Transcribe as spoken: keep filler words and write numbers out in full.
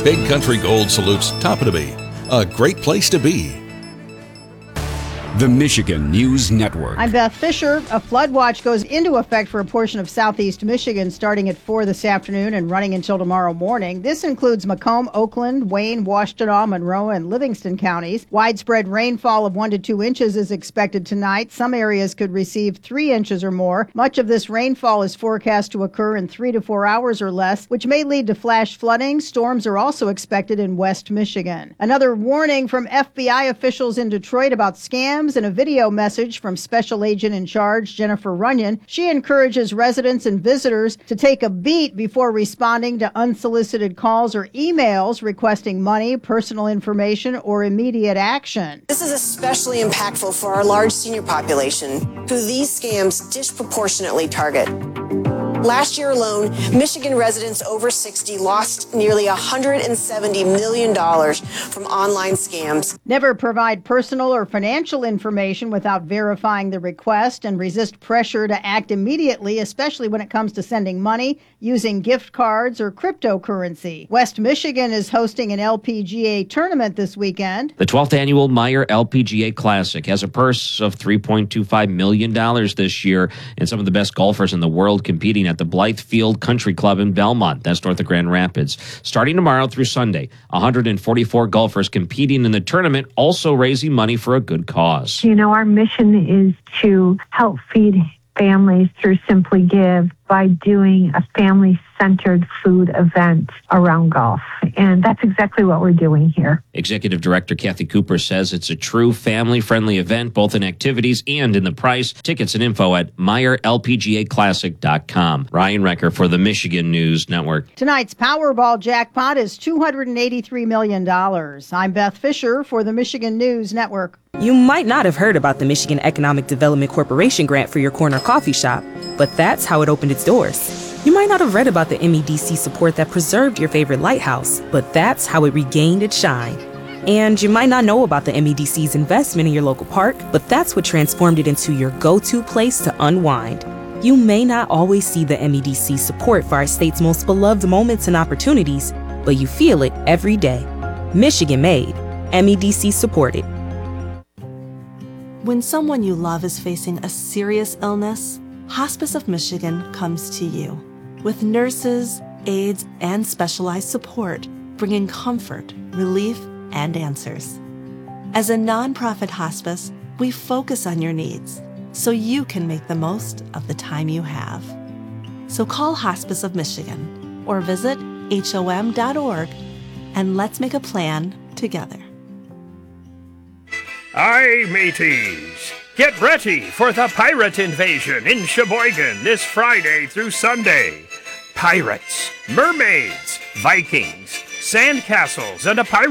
Big Country Gold salutes Toppatoby, a great place to be. The Michigan News Network. I'm Beth Fisher. A flood watch goes into effect for a portion of southeast Michigan starting at four this afternoon and running until tomorrow morning. This includes Macomb, Oakland, Wayne, Washtenaw, Monroe, and Livingston counties. Widespread rainfall of one to two inches is expected tonight. Some areas could receive three inches or more. Much of this rainfall is forecast to occur in three to four hours or less, which may lead to flash flooding. Storms are also expected in West Michigan. Another warning from F B I officials in Detroit about scams. In a video message from Special Agent in Charge Jennifer Runyon, she encourages residents and visitors to take a beat before responding to unsolicited calls or emails requesting money, personal information, or immediate action. This is especially impactful for our large senior population, who these scams disproportionately target. Last year alone, Michigan residents over sixty lost nearly one hundred seventy million dollars from online scams. Never provide personal or financial information without verifying the request and resist pressure to act immediately, especially when it comes to sending money, using gift cards, or cryptocurrency. West Michigan is hosting an L P G A tournament this weekend. The twelfth annual Meyer L P G A Classic has a purse of three point two five million dollars this year, and some of the best golfers in the world competing at the Blythe Field Country Club in Belmont. That's north of Grand Rapids. Starting tomorrow through Sunday, one hundred forty-four golfers competing in the tournament, also raising money for a good cause. You know, our mission is to help feed families through Simply Give by doing a family-centered food event around golf. And that's exactly what we're doing here. Executive Director Kathy Cooper says it's a true family-friendly event, both in activities and in the price. Tickets and info at Meyer L P G A Classic dot com. Ryan Recker for the Michigan News Network. Tonight's Powerball jackpot is two hundred eighty-three million dollars. I'm Beth Fisher for the Michigan News Network. You might not have heard about the Michigan Economic Development Corporation grant for your corner coffee shop, but that's how it opened its doors. You might not have read about the M E D C support that preserved your favorite lighthouse, but that's how it regained its shine. And you might not know about the M E D C's investment in your local park, but that's what transformed it into your go-to place to unwind. You may not always see the M E D C support for our state's most beloved moments and opportunities, but you feel it every day. Michigan made, M E D C supported. When someone you love is facing a serious illness, Hospice of Michigan comes to you with nurses, aides, and specialized support, bringing comfort, relief, and answers. As a nonprofit hospice, we focus on your needs so you can make the most of the time you have. So call Hospice of Michigan or visit H O M dot org and let's make a plan together. Aye, mateys! Get ready for the pirate invasion in Sheboygan this Friday through Sunday. Pirates, mermaids, Vikings, sandcastles, and a pirate